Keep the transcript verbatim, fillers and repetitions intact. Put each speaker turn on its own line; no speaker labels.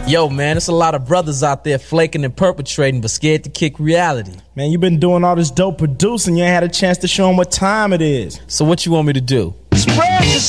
Yo, man, there's a lot of brothers out there flaking and perpetrating, but scared to kick reality.
Man, you been doing all this dope producing, you ain't had a chance to show them what time it is.
So what you want me to do?
Spread the